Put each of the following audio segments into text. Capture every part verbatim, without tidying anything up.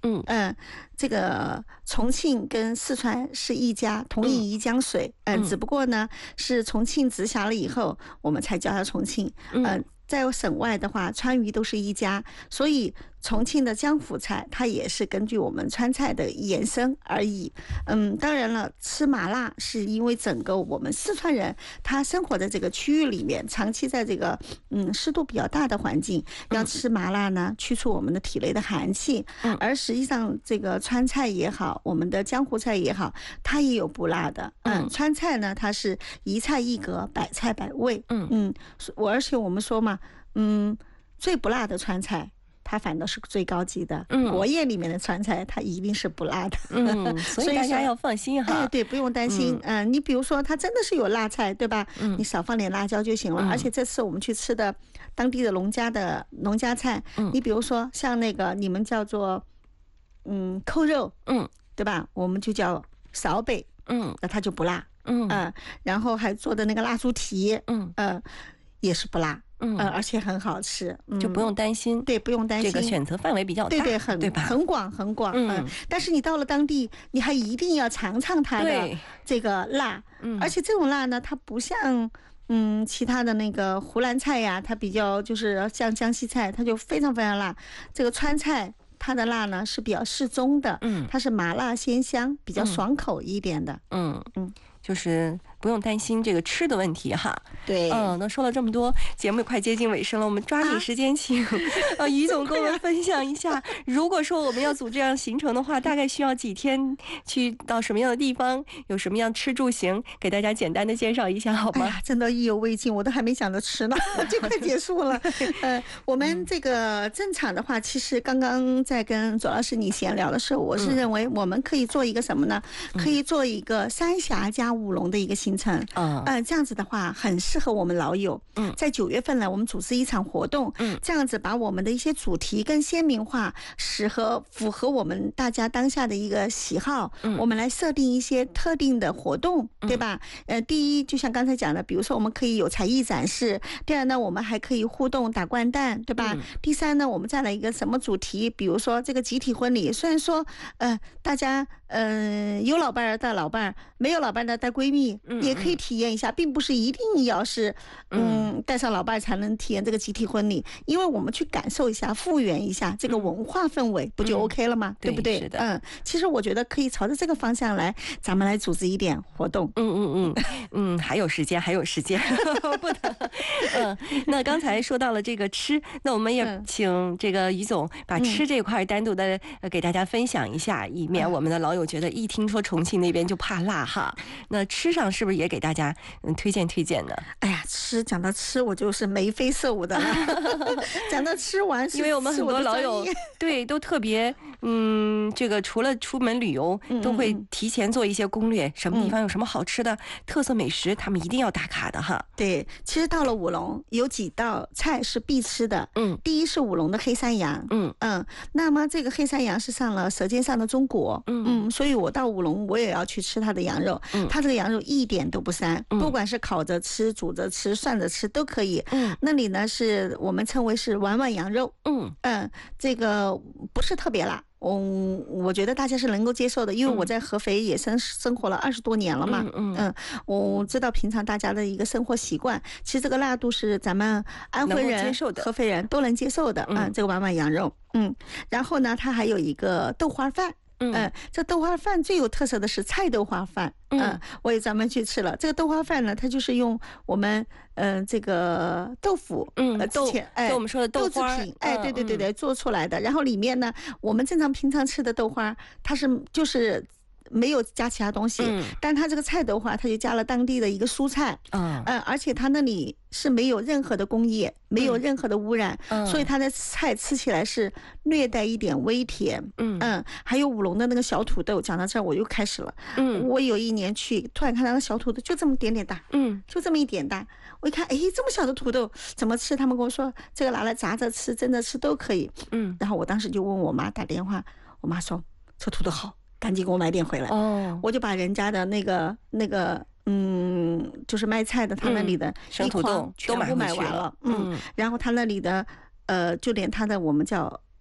嗯嗯、呃，这个重庆跟四川是一家，同饮一江水，嗯、呃，只不过呢是重庆直辖了以后，我们才叫它重庆，嗯、呃。在省外的话，川渝都是一家，所以重庆的江府菜它也是根据我们川菜的延伸而已。嗯，当然了，吃麻辣是因为整个我们四川人他生活在这个区域里面，长期在这个嗯湿度比较大的环境，要吃麻辣呢，去除我们的体内的寒气。而实际上，这个川菜也好，我们的江湖菜也好，它也有不辣的。嗯，川菜呢，它是一菜一格，百菜百味。嗯嗯，我而且我们说嘛。嗯，最不辣的川菜，它反倒是最高级的。嗯，国宴里面的川菜，它一定是不辣的。 嗯，所以大家要放心哈。 哎，对，不用担心。嗯、呃，你比如说，它真的是有辣菜，对吧？嗯，你少放点辣椒就行了。嗯、而且这次我们去吃的当地的农家的农家菜，嗯，你比如说像那个你们叫做嗯扣肉，嗯，对吧？我们就叫勺北，嗯，那它就不辣。嗯、呃、然后还做的那个辣猪蹄，嗯呃，也是不辣。嗯、呃，而且很好吃，嗯， 就不用担心。 对，不用担心， 这个选择范围比较大， 对对，很对吧？ 很广很广，嗯、呃。但是你到了当地，你还一定要尝尝它的这个辣，嗯，而且这种辣呢，它不像嗯其他的那个湖南菜呀，它比较就是像江西菜，它就非常非常辣。这个川菜它的辣呢是比较适中的，嗯，它是麻辣鲜香，比较爽口一点的， 嗯嗯。就是不用担心这个吃的问题哈。 对， 嗯，那说了这么多，节目也快接近尾声了，我们抓紧时间请呃于总跟我们分享一下，如果说我们要组这样行程的话，大概需要几天，去到什么样的地方，有什么样吃住行，给大家简单的介绍一下好吗？ 哎呀，真的意犹未尽，我都还没想着吃呢，就快结束了。呃，我们这个正常的话，其实刚刚在跟左老师你闲聊的时候，我是认为我们可以做一个什么呢？可以做一个三峡加武隆的一个行程，嗯、呃，这样子的话很适合我们老友。嗯，在九月份呢，我们组织一场活动，嗯，这样子把我们的一些主题更鲜明化，适合符合我们大家当下的一个喜好，嗯，我们来设定一些特定的活动，对吧？呃，第一，就像刚才讲的，比如说我们可以有才艺展示；第二呢，我们还可以互动打掼蛋，对吧？嗯、第三呢，我们再来一个什么主题？比如说这个集体婚礼，虽然说呃大家嗯、呃、有老伴儿带老伴儿，没有老伴儿的带闺蜜，也可以体验一下，并不是一定要是嗯带上老伴儿才能体验这个集体婚礼，因为我们去感受一下，复原一下这个文化氛围，不就 OK 了吗？嗯、对不对？ 是的。 嗯，其实我觉得可以朝着这个方向来，咱们来组织一点活动。 嗯嗯嗯嗯，还有时间，还有时间，不能。嗯，那刚才说到了这个吃，那我们也请这个于总把吃这块单独的给大家分享一下，以免我们的老友觉得一听说重庆那边就怕辣哈。那吃上是不是也给大家嗯推荐推荐呢？ 哎呀，吃讲到吃，我就是眉飞色舞的了。讲到吃完， 因为我们很多老友对都特别嗯，这个除了出门旅游，都会提前做一些攻略，什么地方有什么好吃的特色美食，他们一定要打卡的哈。 对，其实到了武隆有几道菜是必吃的。嗯，第一是武隆的黑山羊。嗯嗯，那么这个黑山羊是上了《舌尖上的中国》。嗯嗯，所以我到武隆我也要去吃它的羊肉。嗯，它这个羊肉一点都不膻，不管是烤着吃、煮着吃、涮着吃都可以。嗯，那里呢是我们称为是碗碗羊肉。嗯嗯，这个不是特别辣。嗯，我觉得大家是能够接受的，因为我在合肥也生生活了二十多年了嘛。嗯嗯，我知道平常大家的一个生活习惯，其实这个辣度是咱们安徽人、合肥人都能接受的。嗯，这个碗碗羊肉。嗯，然后呢，它还有一个豆花饭。嗯、呃，这豆花饭最有特色的是菜豆花饭。嗯、呃，我也专门去吃了。这个豆花饭呢，它就是用我们嗯、呃、这个豆腐， 嗯， 呃， 豆，哎，就我们说的豆花， 豆制品，哎，对对对对，做出来的。然后里面呢，我们正常平常吃的豆花，它是就是没有加其他东西，嗯、但它这个菜豆花，它就加了当地的一个蔬菜，嗯、呃，而且它那里是没有任何的工业，没有任何的污染，嗯、所以它的菜吃起来是略带一点微甜。嗯嗯，还有武隆的那个小土豆，讲到这儿我又开始了。嗯，我有一年去，突然看到那小土豆就这么点点大，嗯，就这么一点大。我一看，哎，这么小的土豆怎么吃？他们跟我说，这个拿来炸着吃、蒸着吃都可以。嗯，然后我当时就问我妈打电话，我妈说这土豆好，赶紧给我买点回来。哦，我就把人家的那个那个。嗯，就是卖菜的，他那里的一筐全部买完了。嗯，然后他那里的呃，就连他的我们叫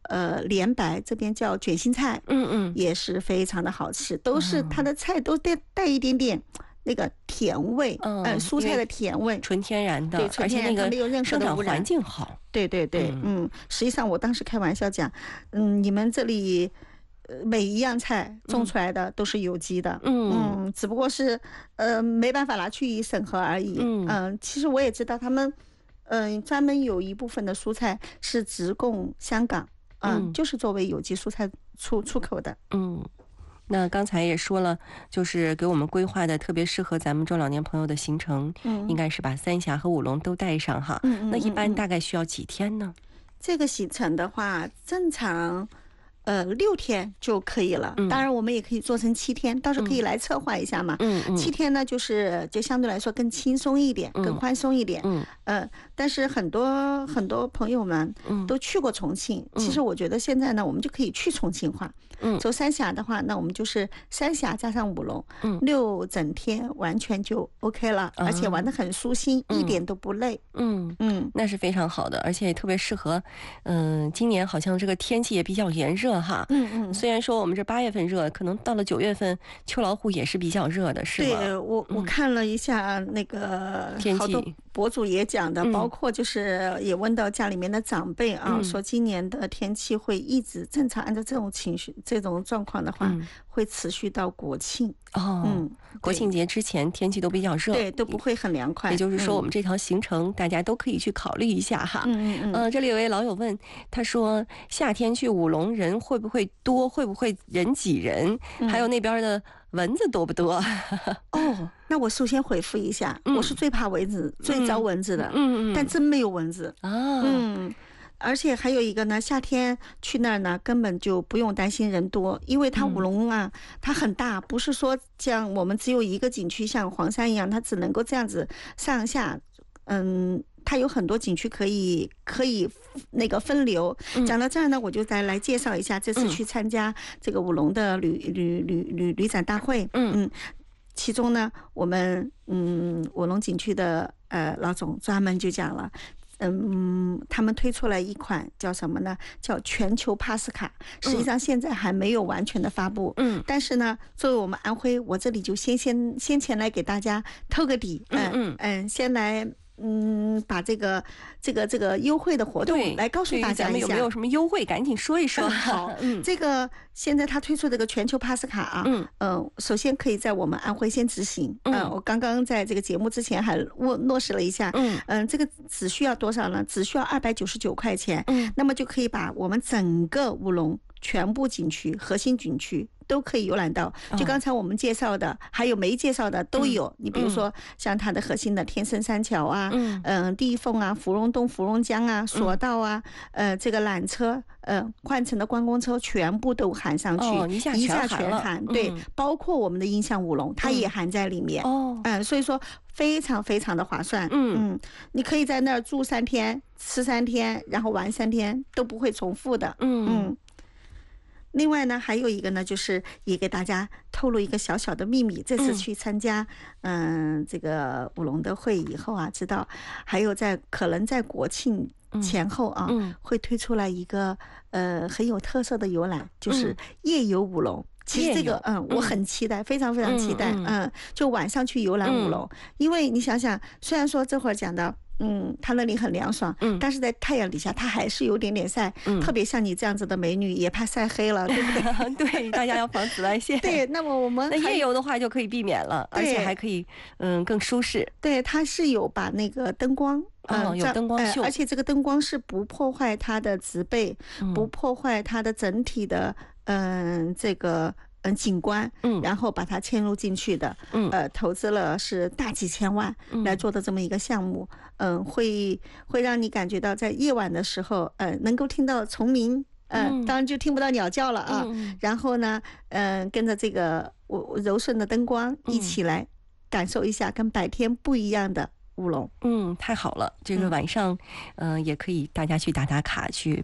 呃莲白这边叫卷心菜， 嗯嗯， 也是非常的好吃，都是它的菜都带带一点点那个甜味，嗯、呃，蔬菜的甜味， 纯天然的， 对，纯天然， 而且那个没有任何生长的污染， 环境好。 对对对，嗯，嗯实际上我当时开玩笑讲，嗯，你们这里。呃，每一样菜种出来的都是有机的，嗯嗯，只不过是呃没办法拿去审核而已，嗯、呃，其实我也知道他们，嗯、呃，专门有一部分的蔬菜是直供香港，呃、嗯，就是作为有机蔬菜出出口的， 嗯。那刚才也说了，就是给我们规划的特别适合咱们中老年朋友的行程，嗯，应该是把三峡和五龙都带上哈。嗯嗯嗯嗯那一般大概需要几天呢？ 这个行程的话，正常。呃，六天就可以了。当然，我们也可以做成七天，到时候可以来策划一下嘛。嗯嗯。七天呢，就是就相对来说更轻松一点，更宽松一点。嗯。呃，但是很多很多朋友们都去过重庆，其实我觉得现在呢，我们就可以去重庆化。嗯。走三峡的话，那我们就是三峡加上五龙，嗯，六整天完全就 OK 了，而且玩得很舒心，一点都不累。嗯嗯，那是非常好的，而且也特别适合。嗯，今年好像这个天气也比较炎热。哈，嗯嗯，虽然说我们这八月份热，可能到了九月份，秋老虎也是比较热的，是吗？ 对，我我看了一下那个好多博主也讲的，包括就是也问到家里面的长辈啊，说今年的天气会一直正常，按照这种情绪、这种状况的话，会持续到国庆。 哦，嗯，国庆节之前天气都比较热， 对，都不会很凉快。 也就是说，我们这条行程大家都可以去考虑一下哈。嗯嗯嗯。呃，这里有位老友问，他说夏天去五龙人会不会多？会不会人挤人？还有那边的蚊子多不多？ 哦，那我首先回复一下，我是最怕蚊子、最招蚊子的。嗯嗯。但真没有蚊子啊。嗯。而且还有一个呢，夏天去那儿呢，根本就不用担心人多，因为它五龙啊，它很大，不是说像我们只有一个景区，像黄山一样，它只能够这样子上下，嗯，它有很多景区可以可以那个分流。讲到这儿呢，我就再来介绍一下这次去参加这个五龙的旅旅旅旅旅展大会。嗯嗯，其中呢，我们嗯五龙景区的呃老总专门就讲了。嗯，他们推出来一款叫什么呢？叫全球 Pass 卡，实际上现在还没有完全的发布。嗯，但是呢，作为我们安徽，我这里就先先先前来给大家透个底。嗯嗯嗯，先来。嗯，把这个这个这个优惠的活动来告诉大家一下， 咱们有没有什么优惠？赶紧说一说。 好，嗯，这个现在他推出这个全球 Pass 卡啊，嗯嗯，首先可以在我们安徽先执行。嗯，我刚刚在这个节目之前还落落实了一下。嗯嗯，这个只需要多少呢？只需要二百九十九块钱。嗯，那么就可以把我们整个五龙全部景区、核心景区。都可以游览到，就刚才我们介绍的，哦、还有没介绍的都有。嗯、你比如说，像它的核心的天生三桥啊，嗯、呃，地凤啊，芙蓉洞、芙蓉江啊，索道啊，嗯、呃，这个缆车，呃，换乘的观光车全部都含上去， 哦、一下一下全含。对，嗯、包括我们的音像舞龙，它也含在里面。哦，嗯、呃，所以说非常非常的划算。嗯嗯，你可以在那儿住三天，吃三天，然后玩三天，都不会重复的。嗯嗯。另外呢，还有一个呢，就是也给大家透露一个小小的秘密。这次去参加，嗯、呃，这个五龙的会以后啊，知道还有在可能在国庆前后啊，嗯嗯、会推出来一个呃很有特色的游览，就是夜游五龙。其实这个，嗯，我很期待，非常非常期待，嗯，嗯就晚上去游览五龙，嗯、因为你想想，虽然说这会儿讲到。嗯，它那里很凉爽，嗯，但是在太阳底下，它还是有点点晒，嗯，特别像你这样子的美女，也怕晒黑了，对不对？ 对，大家要防紫外线。 对，那么我们那夜游的话就可以避免了，而且还可以，嗯，更舒适。 对，它是有把那个灯光， 嗯、哦，有灯光秀、 呃，而且这个灯光是不破坏它的植被，嗯、不破坏它的整体的，嗯、呃，这个。嗯，景观，嗯，然后把它嵌入进去的，嗯，呃，投资了是大几千万来做的这么一个项目，嗯、呃，会会让你感觉到在夜晚的时候，呃，能够听到虫鸣，呃、嗯，当然就听不到鸟叫了啊。嗯、然后呢，嗯、呃，跟着这个我柔顺的灯光一起来感受一下跟白天不一样的五龙。 嗯，太好了，这个晚上，嗯、呃，也可以大家去打打卡去。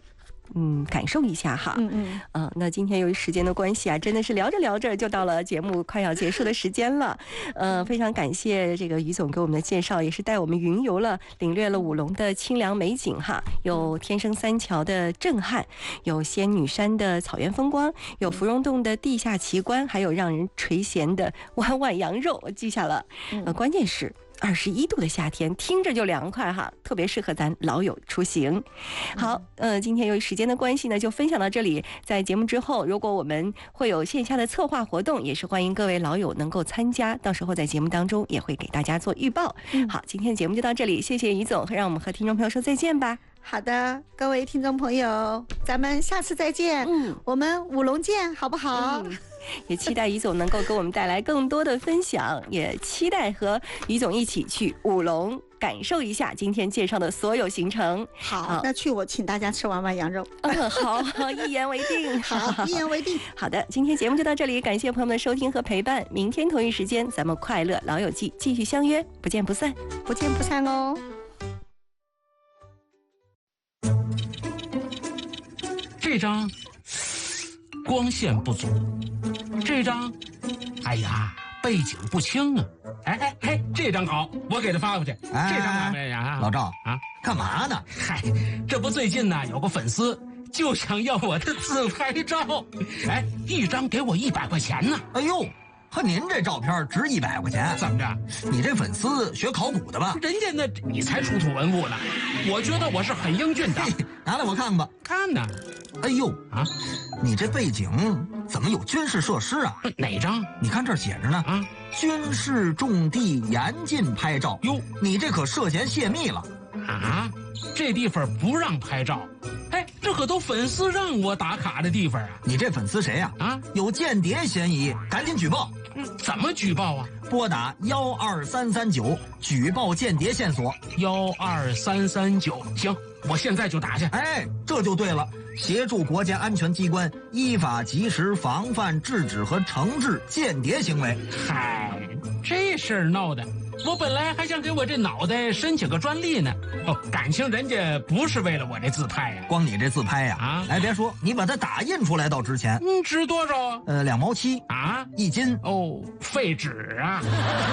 嗯感受一下哈。 嗯嗯。 呃，那今天由于时间的关系啊，真的是聊着聊着就到了节目快要结束的时间了。呃，非常感谢这个于总给我们的介绍，也是带我们云游了，领略了武隆的清凉美景哈，有天生三桥的震撼，有仙女山的草原风光，有芙蓉洞的地下奇观，还有让人垂涎的碗碗羊肉，我记下了。呃，关键是二十一度的夏天，听着就凉快哈，特别适合咱老友出行。好，呃，今天由于时间的关系呢，就分享到这里。在节目之后，如果我们会有线下的策划活动，也是欢迎各位老友能够参加，到时候在节目当中也会给大家做预报。好，今天的节目就到这里，谢谢于总，让我们和听众朋友说再见吧。 好的，各位听众朋友，咱们下次再见。嗯，我们武隆见，好不好？ 嗯，也期待于总能够给我们带来更多的分享，也期待和于总一起去武隆感受一下今天介绍的所有行程。 好，好，那去我请大家吃碗碗羊肉。 嗯，好，好，一言为定。 好，一言为定。 好的，今天节目就到这里，感谢朋友们的收听和陪伴。明天同一时间，咱们快乐老友记继续相约，不见不散， 不见不散哦。 这张光线不足，这张，哎呀，背景不清啊！哎哎嘿，这张好，我给他发过去。 哎、 这张咋样呀？ 老赵啊， 干嘛呢？ 嗨，这不最近呢有个粉丝就想要我的自拍照，哎，一张给我一百块钱呢。 哎呦，和您这照片值一百块钱？ 怎么着？ 你这粉丝学考古的吧？ 人家那你才出土文物呢，我觉得我是很英俊的。 拿来我看看吧。 看呢。 哎呦啊， 你这背景怎么有军事设施啊？ 哪张？ 你看这儿写着呢啊，军事重地严禁拍照。哟，你这可涉嫌泄密了啊！这地方不让拍照。哎，这可都粉丝让我打卡的地方啊！ 你这粉丝谁呀？啊，啊有间谍嫌疑，赶紧举报。 嗯，怎么举报啊？ 拨打幺二三三九举报间谍线索。 幺二三三九，行，我现在就打去。 哎，这就对了，协助国家安全机关依法及时防范、制止和惩治间谍行为。 嗨，这事儿闹的，我本来还想给我这脑袋申请个专利呢。哦，感情人家不是为了我这自拍呀、啊， 光你这自拍呀、啊，啊，哎，别说，你把它打印出来倒值钱。 嗯，值多少啊？ 呃，两毛七啊， 一斤。 哦，废纸啊。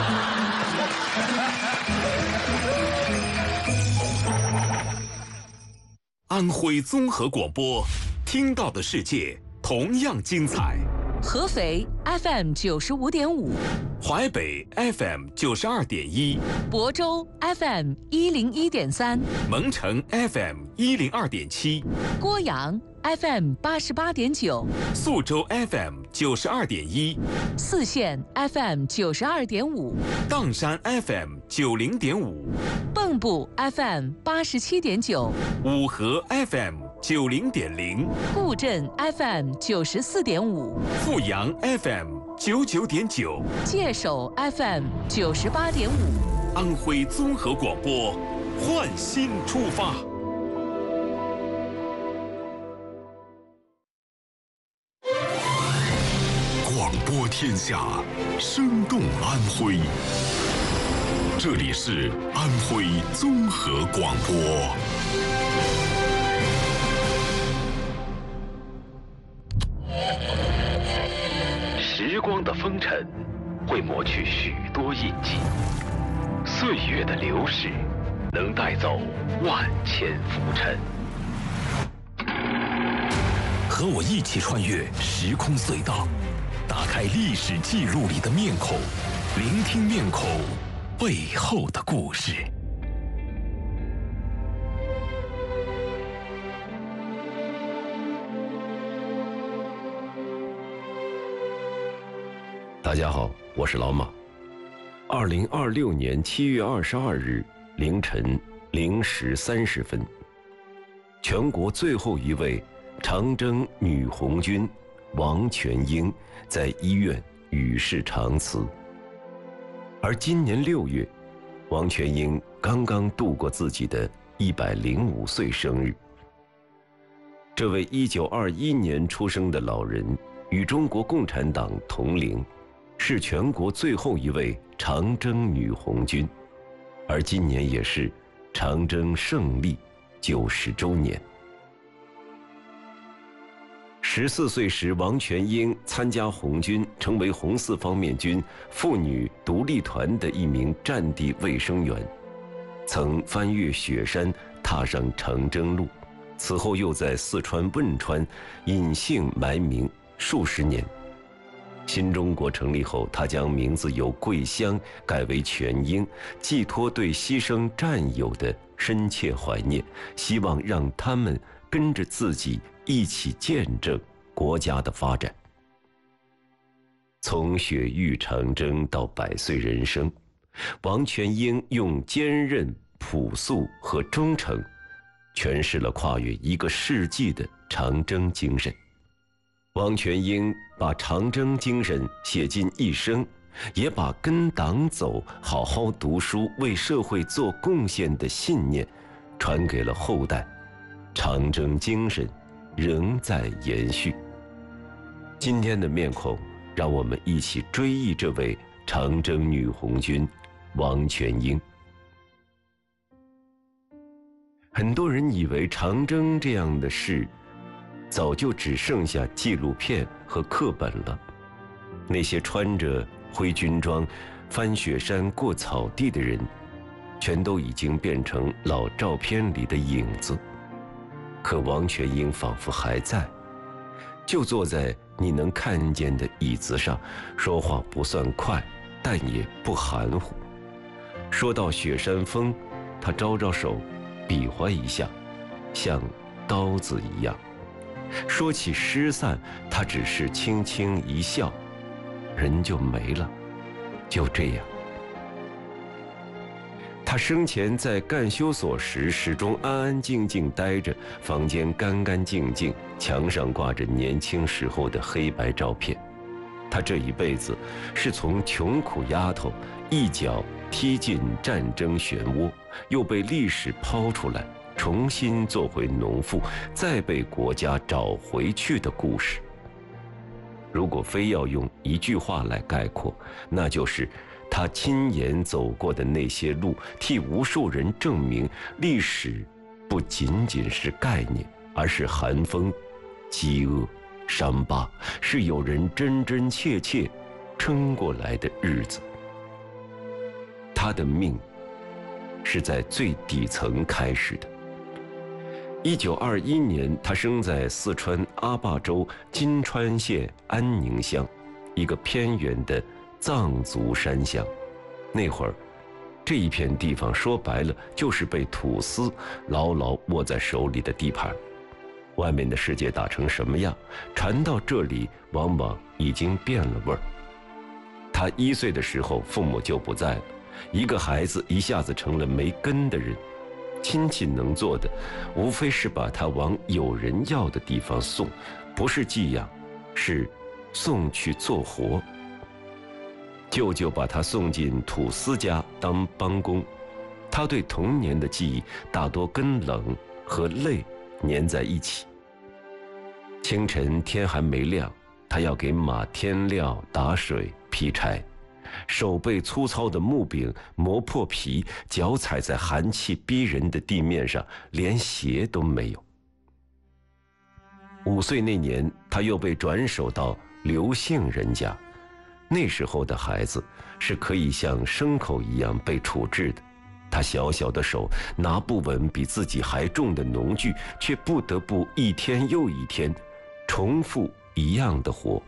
安徽综合广播，听到的世界同样精彩。 合肥 F M 九十五点五， 淮北 F M 九十二点一， 亳州 F M 一零一点三， 蒙城 F M 一零二点七， 郭阳 F M 八十八点九， 宿州 F M 九十二点一， 泗县 F M 九十二点五， 砀山 F M 九零点五， 蚌埠 F M 八十七点九， 五河 F M 九零点零， 固镇 F M 九十四点五， 阜阳 F M 九九点九， 界首 F M 九十八点五， 安徽综合广播，焕新出发。 广播天下，生动安徽。这里是安徽综合广播。 时光的风尘会抹去许多印记，岁月的流逝能带走万千浮尘。 和我一起穿越时空隧道，打开历史记录里的面孔，聆听面孔背后的故事。 大家好，我是老马。二零二六年七月二十二日凌晨零时三十分，全国最后一位长征女红军王全英在医院与世长辞。而今年六月，王全英刚刚度过自己的一百零五岁生日。这位一九二一年出生的老人与中国共产党同龄，是全国最后一位长征女红军，而今年也是长征胜利九十周年。 十四岁时，王全英参加红军，成为红四方面军妇女独立团的一名战地卫生员，曾翻越雪山，踏上长征路。此后又在四川汶川隐姓埋名数十年。新中国成立后，他将名字由桂香改为全英，寄托对牺牲战友的深切怀念，希望让他们跟着自己一起见证国家的发展。从雪域长征到百岁人生，王全英用坚韧、朴素和忠诚诠释了跨越一个世纪的长征精神。王全英把长征精神写进一生，也把跟党走、好好读书、为社会做贡献的信念传给了后代。长征精神仍在延续。今天的面孔，让我们一起追忆这位长征女红军王全英。很多人以为长征这样的事早就只剩下纪录片和课本了，那些穿着灰军装翻雪山过草地的人全都已经变成老照片里的影子。可王全英仿佛还在，就坐在你能看见的椅子上，说话不算快，但也不含糊。说到雪山峰，他招招手，比划一下，像刀子一样。说起失散，他只是轻轻一笑，人就没了，就这样。他生前在干休所时始终安安静静待着，房间干干净净，墙上挂着年轻时候的黑白照片。他这一辈子是从穷苦丫头一脚踢进战争漩涡，又被历史抛出来，重新做回农妇，再被国家找回去的故事。如果非要用一句话来概括，那就是他亲眼走过的那些路，替无数人证明，历史不仅仅是概念，而是寒风、饥饿、伤疤，是有人真真切切撑过来的日子。他的命是在最底层开始的。一九二一年，他生在四川阿坝州金川县安宁乡，一个偏远的藏族山乡。那会儿，这一片地方说白了就是被土司牢牢握在手里的地盘。外面的世界打成什么样，传到这里往往已经变了味儿。他一岁的时候，父母就不在了，一个孩子一下子成了没根的人。亲戚能做的，无非是把他往有人要的地方送，不是寄养，是送去做活。舅舅把他送进土司家当帮工，他对童年的记忆大多跟冷和累粘在一起。清晨天还没亮，他要给马添料、打水、劈柴，手背粗糙的木柄磨破皮，脚踩在寒气逼人的地面上，连鞋都没有。五岁那年，他又被转手到刘姓人家。那时候的孩子是可以像牲口一样被处置的，他小小的手拿不稳比自己还重的农具，却不得不一天又一天重复一样的活。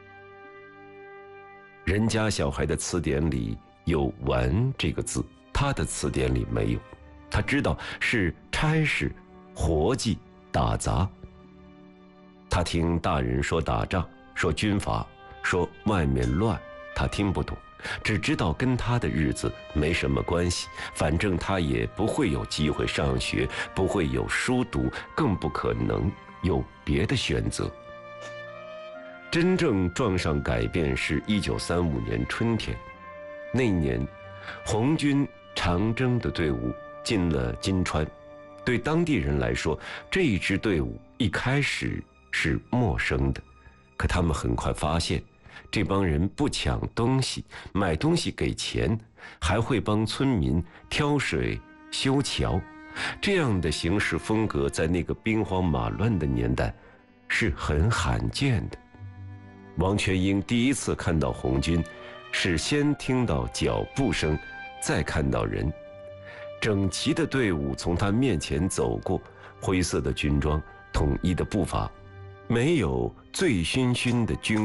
人家小孩的词典里有玩这个字，他的词典里没有。他知道是差事、活计、打杂。他听大人说打仗，说军阀，说外面乱，他听不懂，只知道跟他的日子没什么关系，反正他也不会有机会上学，不会有书读，更不可能有别的选择。真正撞上改变是一九三五年春天，那年红军长征的队伍进了金川。对当地人来说，这一支队伍一开始是陌生的，可他们很快发现，这帮人不抢东西，买东西给钱，还会帮村民挑水修桥。这样的行事风格在那个兵荒马乱的年代是很罕见的。王全英第一次看到红军，是先听到脚步声，再看到人。整齐的队伍从他面前走过，灰色的军装，统一的步伐，没有醉醺醺的军